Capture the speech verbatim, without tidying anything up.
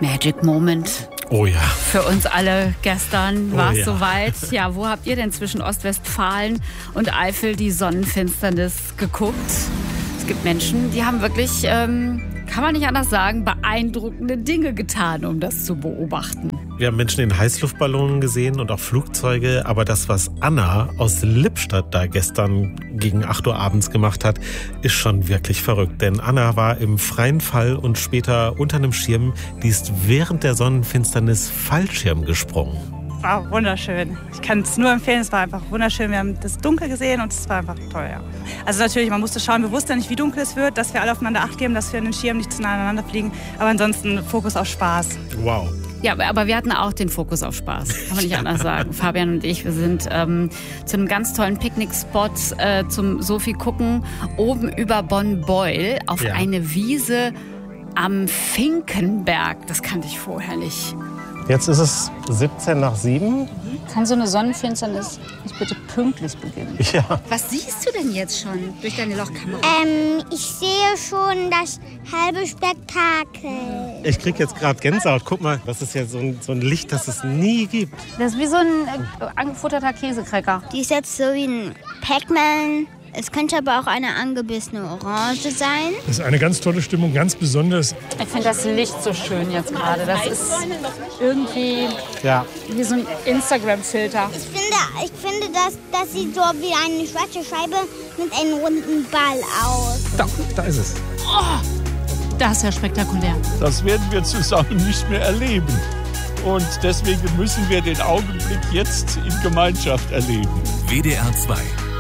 Magic Moment. Oh ja. Für uns alle gestern Oh war es ja. soweit. Ja, wo habt ihr denn zwischen Ostwestfalen und Eifel die Sonnenfinsternis geguckt? Es gibt Menschen, die haben wirklich, ähm, kann man nicht anders sagen, beeindruckende Dinge getan, um das zu beobachten. Wir haben Menschen in Heißluftballonen gesehen und auch Flugzeuge. Aber das, was Anna aus Lippstadt da gestern gegen acht Uhr abends gemacht hat, ist schon wirklich verrückt. Denn Anna war im freien Fall und später unter einem Schirm. Die ist während der Sonnenfinsternis Fallschirm gesprungen. War wunderschön. Ich kann es nur empfehlen, es war einfach wunderschön. Wir haben das Dunkel gesehen und es war einfach toll, ja. Also natürlich, man musste schauen, wir wussten ja nicht, wie dunkel es wird, dass wir alle aufeinander Acht geben, dass wir in den Schirm nicht zu nah aneinander fliegen. Aber ansonsten Fokus auf Spaß. Wow. Ja, aber wir hatten auch den Fokus auf Spaß, kann man nicht anders sagen. Fabian und ich, wir sind ähm, zu einem ganz tollen Picknickspot äh, zum Sophie gucken, oben über Bonn-Beuel auf Ja. eine Wiese am Finkenberg. Das kannte ich vorher nicht. Jetzt ist es siebzehn nach sieben. Kann so eine Sonnenfinsternis nicht bitte pünktlich beginnen? Ja. Was siehst du denn jetzt schon durch deine Lochkamera? Ähm, ich sehe schon das halbe Spektakel. Ich krieg jetzt gerade Gänsehaut. Guck mal, das ist ja so ein, so ein Licht, das es nie gibt. Das ist wie so ein äh, angefutterter Käsekrecker. Die ist jetzt so wie ein Pac-Man. Es könnte aber auch eine angebissene Orange sein. Das ist eine ganz tolle Stimmung, ganz besonders. Ich finde das Licht so schön jetzt gerade. Das ist irgendwie Ja. wie so ein Instagram-Filter. Ich finde, ich finde das, das sieht so wie eine schwarze Scheibe mit einem runden Ball aus. Da, da ist es. Das ist ja spektakulär. Das werden wir zusammen nicht mehr erleben. Und deswegen müssen wir den Augenblick jetzt in Gemeinschaft erleben. W D R zwei